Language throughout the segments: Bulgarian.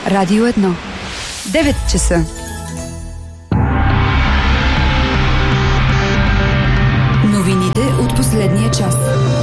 Радио 1. 9 часа. Новините от последния час.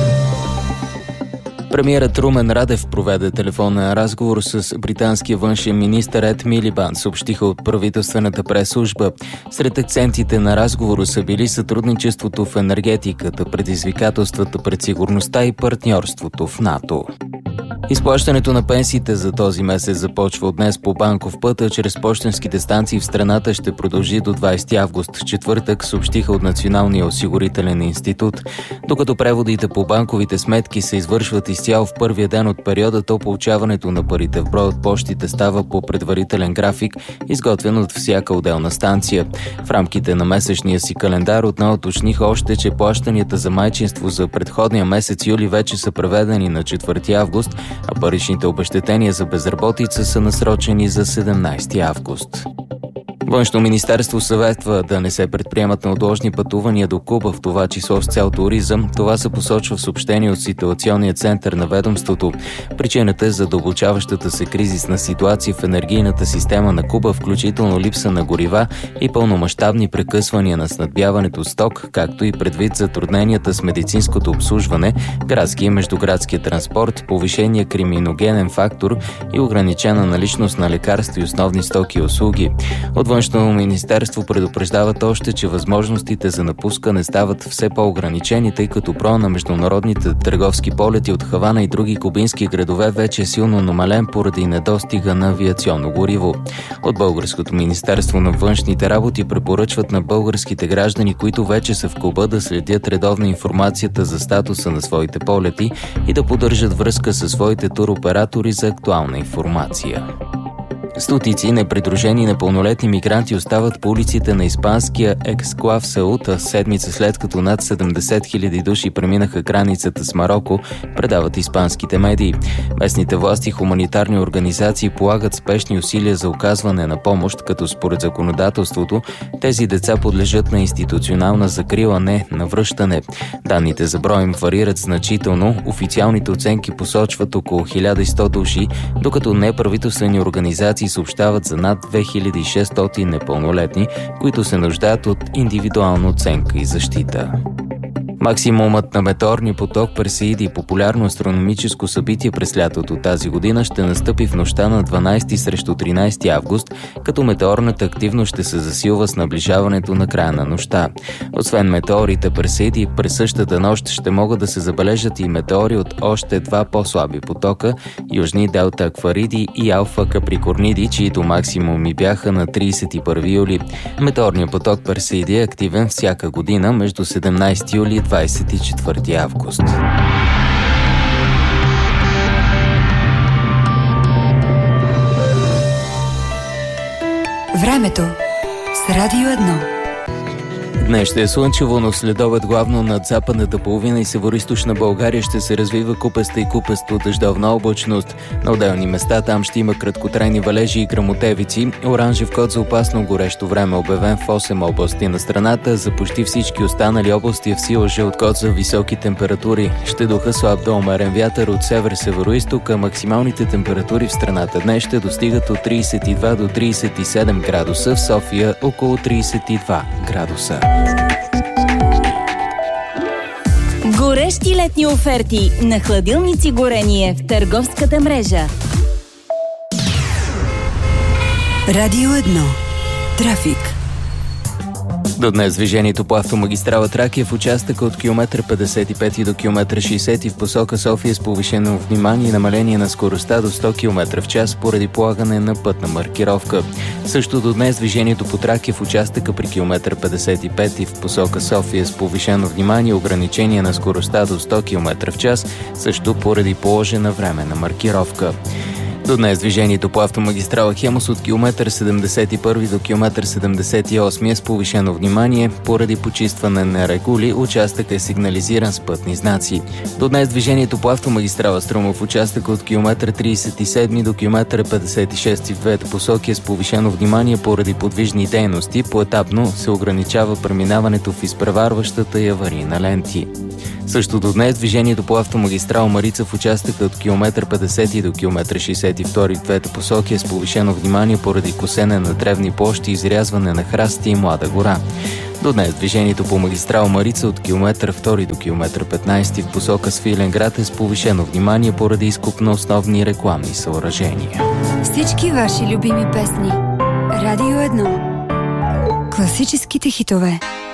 Премиерът Румен Радев проведе телефонен разговор с британския външен министър Ед Милибанд, съобщиха от правителствената пресслужба. Сред акцентите на разговора са били сътрудничеството в енергетиката, предизвикателствата пред сигурността и партньорството в НАТО. Изплащането на пенсиите за този месец започва от днес по банков път, а чрез пощенските станции в страната ще продължи до 20 август. Четвъртък, съобщиха от Националния осигурителен институт. Докато преводите по банковите сметки се извършват изцяло в първия ден от периода, то получаването на парите в брой от пощите става по предварителен график, изготвен от всяка отделна станция. В рамките на месечния си календар отново уточниха още, че плащанията за майчинство за предходния месец юли вече са преведени на 4 август, а паричните обезщетения за безработица са насрочени за 17 август. Външно министерство съветва да не се предприемат неотложни пътувания до Куба, в това число с цел туризъм. Това се посочва в съобщение от ситуационния център на ведомството. Причината е задълбочаващата се кризисна ситуация в енергийната система на Куба, включително липса на горива и пълномащабни прекъсвания на снабдяването с ток, както и предвид затрудненията с медицинското обслужване, градския и междуградския транспорт, повишения криминогенен фактор и ограничена наличност на лекарства и основни стоки и услуги. От Външно министерство предупреждават още, че възможностите за напускане стават все по-ограничени, тъй като броя на международните търговски полети от Хавана и други кубински градове вече е силно намален поради недостига на авиационно гориво. От Българското министерство на външните работи препоръчват на българските граждани, които вече са в Куба, да следят редовно информацията за статуса на своите полети и да поддържат връзка със своите туроператори за актуална информация. Стотици непридружени непълнолетни мигранти остават по улиците на испанския ексклав Сеута, седмица след като над 70 000 души преминаха границата с Мароко, предават испанските медии. Местните власти и хуманитарни организации полагат спешни усилия за оказване на помощ, като според законодателството тези деца подлежат на институционална закрила, не на връщане. Данните за броя им варират значително. Официалните оценки посочват около 1100 души, докато неправителствени организации съобщават за над 2600 непълнолетни, които се нуждаят от индивидуална оценка и защита. Максимумът на метеорния поток Персеиди, популярно астрономическо събитие през лятото тази година, ще настъпи в нощта на 12 срещу 13 август, като метеорната активност ще се засилва с наближаването на края на нощта. Освен метеорите Персеиди, през същата нощ ще могат да се забележат и метеори от още два по-слаби потока – Южни Делта Аквариди и Алфа Каприкорниди, чието максимуми бяха на 31 юли. Метеорният поток Персеиди е активен всяка година между 17 юли и 24 август. Времето с Радио 1. Днес ще е слънчево, но следобед главно над западната половина и североизточна България ще се развива купеста и купесто дъждовна облачност. На отделни места там ще има краткотрайни валежи и гръмотевици. Оранжев код за опасно горещо време обявен в 8 области на страната. За почти всички останали области е в сила жълт код за високи температури. Ще духа слаб до умерен вятър от север-североизток, а максималните температури в страната днес ще достигат от 32 до 37 градуса, в София около 32 градуса. Горещи летни оферти на хладилници горение в търговската мрежа. Радио 1. Трафик. До днес движението по автомагистрала Тракия в участъка от километър 55 до километър 60 в посока София с повишено внимание и намаление на скоростта до 100 км в час поради полагане на пътна маркировка. Също до днес движението по Тракия в участъка при километър 55 и в посока София с повишено внимание и ограничение на скоростта до 100 км в час, също поради положена временна маркировка. До днес движението по автомагистрала Хемус от километър 71 до километър 78 е с повишено внимание. Поради почистване на регули, участъкът е сигнализиран с пътни знаци. До днес движението по автомагистрала Струма в участъка от километър 37 до километър 56 в двете посоки е с повишено внимание поради подвижни дейности. Поетапно се ограничава преминаването в изпреварващата и аварийна ленти. Също до днес движението по автомагистрала Марица в участъка от километър 50 до километър 60 километри втори в двете посоки е с повишено внимание поради косене на древни площи, изрязване на храсти и млада гора. До днес движението по магистрала Марица от километър 2 до километър 15 в посока Свиленград е с повишено внимание поради изкоп на основни рекламни съоръжения. Всички ваши любими песни. Радио 1. Класическите хитове.